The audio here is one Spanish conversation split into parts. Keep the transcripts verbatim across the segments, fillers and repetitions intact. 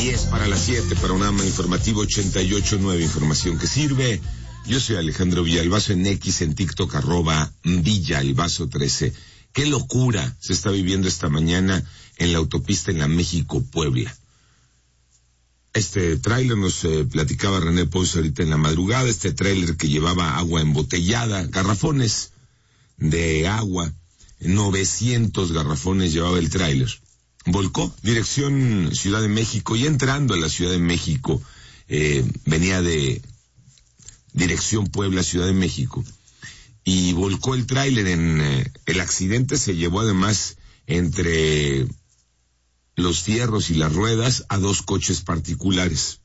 diez para las siete, para un informativo ochenta y ocho nueve, información que sirve. Yo soy Alejandro Villalbazo, en X, en TikTok, arroba Villalbazo trece. Qué locura se está viviendo esta mañana en la autopista en la México-Puebla. Este tráiler nos eh, platicaba René Pozo ahorita en la madrugada, este tráiler que llevaba agua embotellada, garrafones de agua, novecientos garrafones llevaba el tráiler. Volcó, dirección Ciudad de México, y entrando a la Ciudad de México, eh, venía de dirección Puebla, Ciudad de México, y volcó el tráiler. En eh, el accidente se llevó además entre los fierros y las ruedas a dos coches particulares.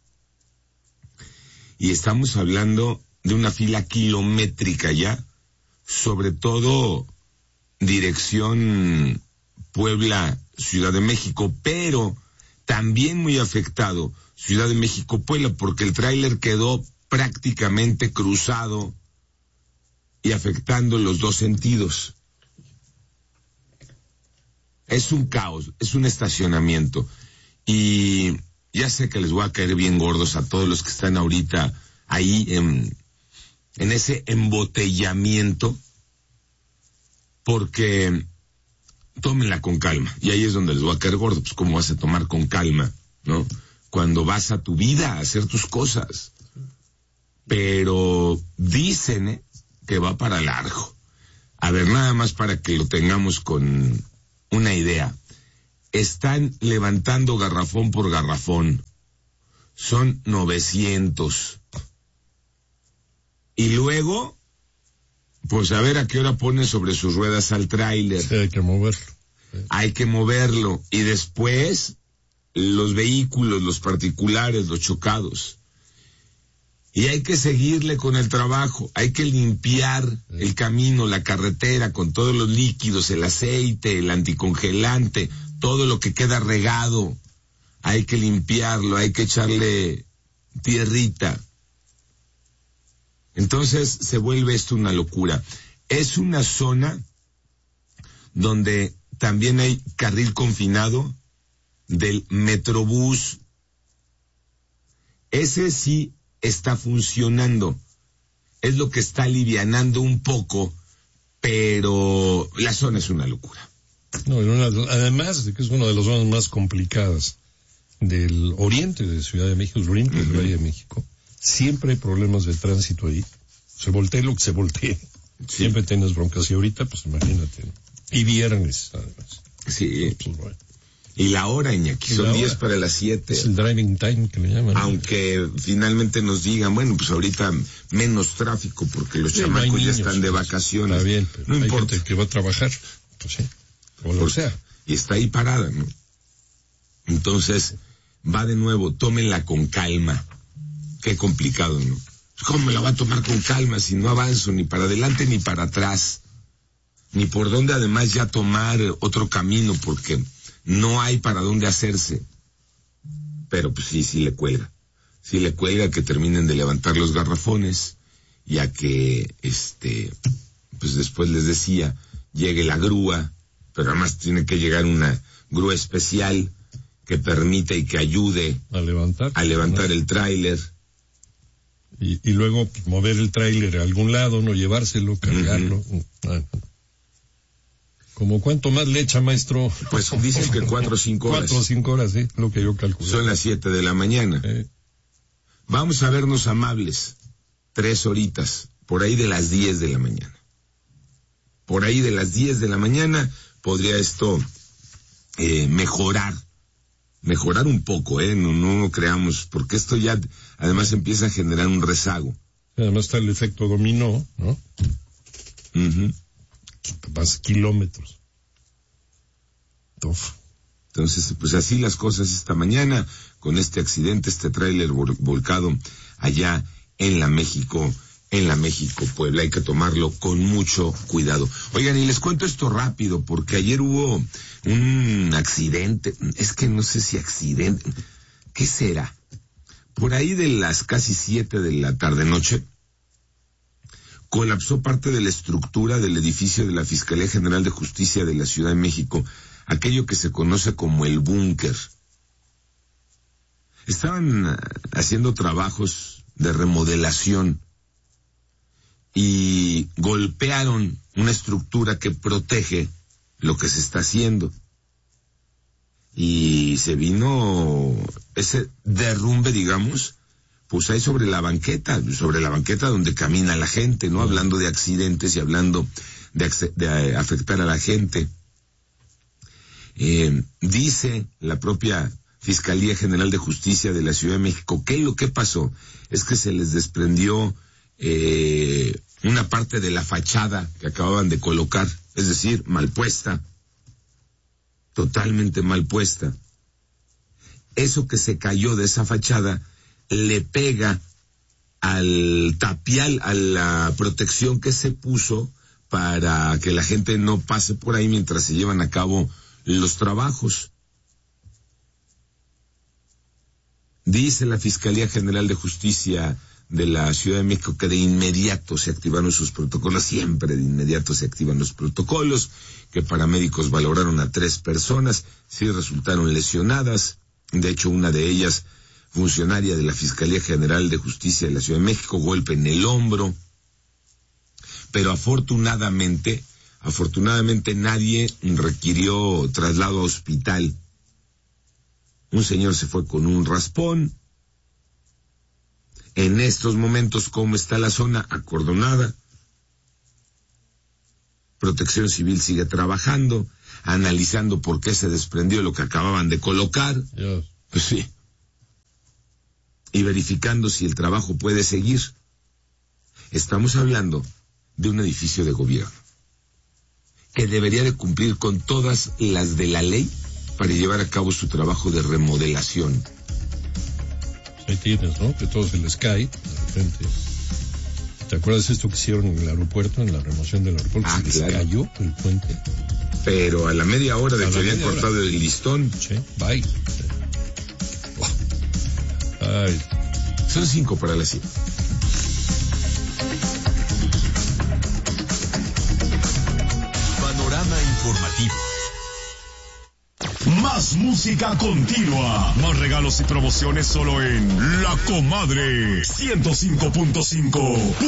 Y estamos hablando de una fila kilométrica ya, sobre todo dirección Puebla, Ciudad de México, pero también muy afectado Ciudad de México-Puebla, porque el tráiler quedó prácticamente cruzado y afectando los dos sentidos. Es un caos, es un estacionamiento. Y ya sé que les voy a caer bien gordos a todos los que están ahorita ahí en, en ese embotellamiento, porque tómenla con calma. Y ahí es donde les voy a caer gordo. Pues cómo vas a tomar con calma, ¿no? Cuando vas a tu vida a hacer tus cosas. Pero dicen ¿eh? que va para largo. A ver, nada más para que lo tengamos con una idea. Están levantando garrafón por garrafón. Son novecientos. Y luego, pues a ver a qué hora pone sobre sus ruedas al tráiler. Sí, hay que moverlo. Sí. Hay que moverlo. Y después, los vehículos, los particulares, los chocados. Y hay que seguirle con el trabajo. Hay que limpiar sí. el camino, la carretera, con todos los líquidos, el aceite, el anticongelante, todo lo que queda regado. Hay que limpiarlo, hay que echarle tierrita. Entonces se vuelve esto una locura. Es una zona donde también hay carril confinado del Metrobús. Ese sí está funcionando. Es lo que está alivianando un poco, pero la zona es una locura. No, una, además de que es una de las zonas más complicadas del oriente de Ciudad de México, el oriente uh-huh. del Valle de México. Siempre hay problemas de tránsito ahí. Se voltee lo que se voltee. Sí. Siempre tienes broncas. Y ahorita, pues imagínate. ¿No? Y viernes, además. Sí. Pues, bueno. Y la hora, Iñaki, son diez para las siete. Es el driving time que le llaman. Aunque ¿no? finalmente nos digan, bueno, pues ahorita menos tráfico porque los sí, chamacos no niños, ya están de vacaciones. Está bien, pero no hay importa. Gente que va a trabajar, pues sí, o lo sea. Y está ahí parada, ¿no? Entonces, va de nuevo, tómenla con calma. Qué complicado, ¿no? ¿Cómo me la va a tomar con calma si no avanzo ni para adelante ni para atrás? Ni por dónde además ya tomar otro camino, porque no hay para dónde hacerse. Pero pues sí, sí le cuelga. Sí le cuelga que terminen de levantar los garrafones, ya que, este, pues después les decía, llegue la grúa, pero además tiene que llegar una grúa especial que permita y que ayude a levantar, a levantar ¿no? el tráiler. Y, y luego pues, mover el tráiler a algún lado, no llevárselo, cargarlo. Uh-huh. Ah. ¿Como cuánto más le echa, maestro? Pues dicen que cuatro o cinco horas. Cuatro o cinco horas, sí, lo que yo calculo. Son las siete de la mañana. Eh. Vamos a vernos amables. Tres horitas, por ahí de las diez de la mañana. Por ahí de las diez de la mañana podría esto eh, mejorar. Mejorar un poco, ¿eh? No, no lo creamos, porque esto ya además empieza a generar un rezago. Además está el efecto dominó, ¿no? Uh-huh. Vas kilómetros. Uf. Entonces, pues así las cosas esta mañana, con este accidente, este tráiler vol- volcado allá en la México, en la México-Puebla. Hay que tomarlo con mucho cuidado. Oigan, y les cuento esto rápido, porque ayer hubo un accidente, es que no sé si accidente, ¿qué será? Por ahí de las casi siete de la tarde-noche, colapsó parte de la estructura del edificio de la Fiscalía General de Justicia de la Ciudad de México, aquello que se conoce como el búnker. estaban haciendo trabajos de remodelación y golpearon una estructura que protege lo que se está haciendo. Y se vino ese derrumbe, digamos, pues ahí sobre la banqueta, sobre la banqueta donde camina la gente, ¿no? Hablando de accidentes y hablando de, de afectar a la gente. Eh, dice la propia Fiscalía General de Justicia de la Ciudad de México que lo que pasó es que se les desprendió eh, una parte de la fachada que acababan de colocar, es decir, mal puesta. Totalmente mal puesta. Eso que se cayó de esa fachada le pega al tapial, a la protección que se puso para que la gente no pase por ahí mientras se llevan a cabo los trabajos. Dice la Fiscalía General de Justicia de la Ciudad de México que de inmediato se activaron sus protocolos, siempre de inmediato se activan los protocolos, que paramédicos valoraron a tres personas, sí resultaron lesionadas, de hecho una de ellas funcionaria de la Fiscalía General de Justicia de la Ciudad de México, golpe en el hombro, pero afortunadamente, afortunadamente nadie requirió traslado a hospital. Un señor se fue con un raspón. En estos momentos, ¿cómo está la zona? Acordonada. Protección Civil sigue trabajando, analizando por qué se desprendió lo que acababan de colocar. Dios. Pues sí. Y verificando si el trabajo puede seguir. Estamos hablando de un edificio de gobierno que debería de cumplir con todas las de la ley para llevar a cabo su trabajo de remodelación. Ahí tienes, ¿no? Que todo se les cae, de repente. ¿Te acuerdas esto que hicieron en el aeropuerto, en la remoción del aeropuerto? Ah, se claro. les cayó el puente. Pero a la media hora de A que la habían media cortado hora. el listón. Sí, bye. Ay, Son cinco para las siete. Panorama informativo. Más música continua. Más regalos y promociones solo en La Comadre ciento cinco punto cinco.